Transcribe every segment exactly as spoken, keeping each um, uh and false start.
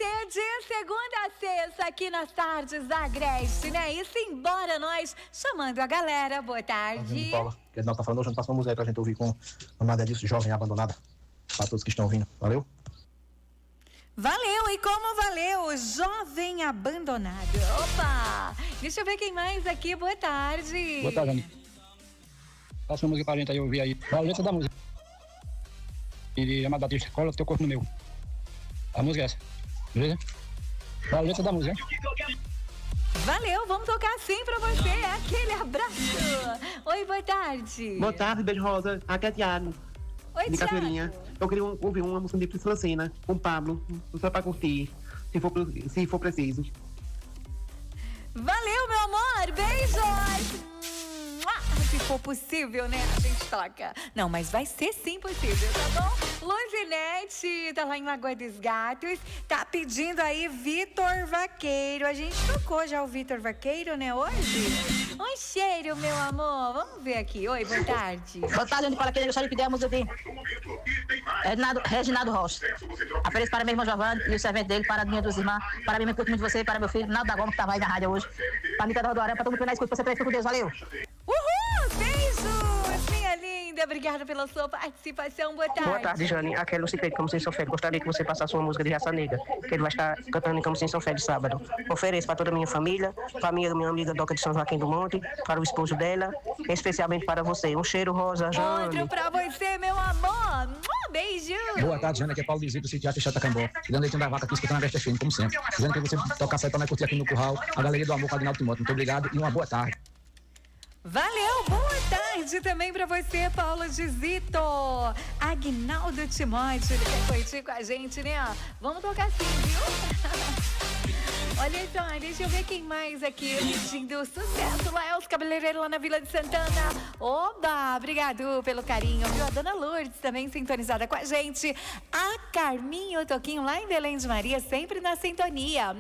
você de segunda a sexta aqui nas tardes da Agreste, né? E simbora nós, chamando a galera. Boa tarde. Paula, que a gente tá falando hoje, a gente passa uma música aí pra gente ouvir com a Nada disso, Jovem Abandonada. Pra todos que estão ouvindo. Valeu? Valeu, e como valeu, Jovem Abandonado. Opa! Deixa eu ver quem mais aqui, boa tarde. Boa tarde, Anny. Passa uma música pra gente aí ouvir aí. Qual a letra da música? E Amado Batista, cola o teu corpo no meu. A música é essa, beleza? Qual a letra da música? Valeu, vamos tocar sim pra você, aquele abraço. Oi, boa tarde. Boa tarde, beijo rosa. Aqui é Thiago. Oi, De Thiago. Cachoeirinha. Eu queria um, ouvir uma música de Priscila Senna com Pablo, só pra curtir, se for, se for preciso. Valeu, meu amor, beijos. Se for possível, né, a gente toca. Não, mas vai ser sim possível, tá bom? Luzinete, tá lá em Lagoa dos Gatos, tá pedindo aí Vitor Vaqueiro. A gente tocou já o Vitor Vaqueiro, né, hoje? Um cheiro, meu amor. Vamos ver aqui. Oi, boa tarde. Boa tarde, onde fala aqui, eu gostaria de pedir a música de Reginaldo, Reginaldo Rocha. Apenas para meu irmão Giovanni e o servente dele, para a minha dos irmãos, para mim, me curto muito de você, para meu filho, Naldo da Goma, que tava aí na rádio hoje. Para mim, da Rodoaré, para todo mundo que na escuta, você prefere com Deus, valeu. Uhul, beijos, minha linda. Obrigada pela sua participação. Boa tarde. Boa tarde, Jane. Aqui é Luci Pedro, Camocim São Félix. Gostaria que você passasse uma música de Raça Negra, que ele vai estar cantando em Camocim São Félix sábado. Ofereço para toda a minha família, para a minha, minha amiga Doca de São Joaquim do Monte, para o esposo dela, especialmente para você. Um cheiro, Rosa, Jane. Outro pra você, meu amor. Beijo. Boa tarde, Jane. Aqui é Paulo Dizito, do Sítio Chata Cambó. Tirando leitinho da vaca aqui, escutando a Vesta Fino, como sempre. Dizendo que você tocar sair para nós curtir aqui no Curral, a Galeria do Amor com a Aguinaldo Timóteo. Muito obrigado e uma boa tarde. Valeu, boa tarde também pra você, Paulo Gizito. Aguinaldo Timóteo, ele quer curtir com a gente, né? Vamos tocar sim, viu? Olha só, deixa eu ver quem mais aqui pedindo sucesso. Laels Cabeleireiro lá na Vila de Santana. Oba, obrigado pelo carinho, viu? A Dona Lourdes também sintonizada com a gente. A Carminho Toquinho lá em Belém de Maria, sempre na sintonia.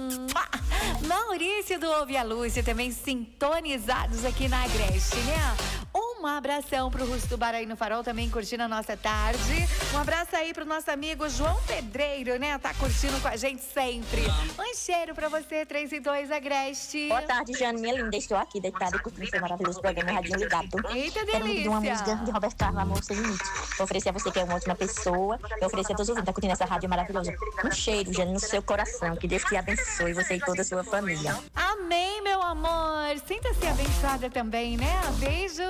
Maurício do Ouve a Lúcia também sintonizados aqui na Agreste, né? Um abração pro Russo do Bar aí no Farol, também curtindo a nossa tarde. Um abraço aí pro nosso amigo João Pedreiro, né? Tá curtindo com a gente sempre. Um cheiro pra você, três e dois Agreste. Boa tarde, Jane, minha linda. Estou aqui deitada e curtindo seu maravilhoso programa Radinho Ligado. Eita, Quero pedir uma delícia. música de Roberto Carlos, Amor Sem Limite. Eu oferecer a você que é uma ótima pessoa. Eu oferecer a todos os ouvintes que tá curtindo essa rádio maravilhosa. Um cheiro, Jane, no seu coração. Que Deus te abençoe, você e toda a sua família. Amém, meu amor. Sinta-se abençoada também, né? Beijos.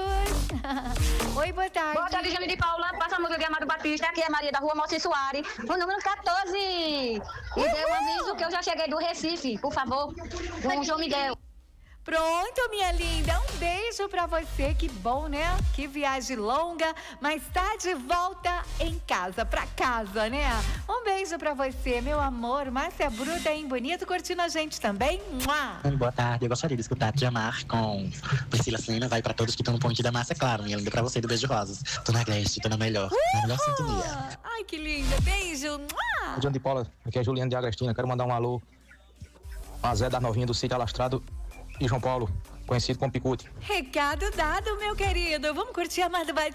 Oi, boa tarde. Boa tarde, Jane de Paula. Passa a música de Amado Batista. Aqui é Maria da Rua Moacir Soares, o número quatorze. E dê um aviso que eu já cheguei do Recife, por favor. Com João Miguel. Pronto, minha linda. Um beijo pra você. Que bom, né? Que viagem longa, mas tá de volta em casa, pra casa, né? Um beijo pra você, meu amor. Márcia Bruta, hein? Bonito, curtindo a gente também. Mua. Boa tarde, eu gostaria de escutar Te Amar com Priscila Senna. Vai pra todos que estão no Ponte da Massa, claro, minha linda, pra você do Beijo Rosas. Tô na Agreste, tô na melhor, na melhor sintonia. Ai, que linda. Beijo. Mua. John de Paula, aqui é Juliano de Agrestina. Quero mandar um alô a Zé da Novinha do Sítio Alastrado e João Paulo, conhecido como Picute. Recado dado, meu querido. Vamos curtir a Amado Batista.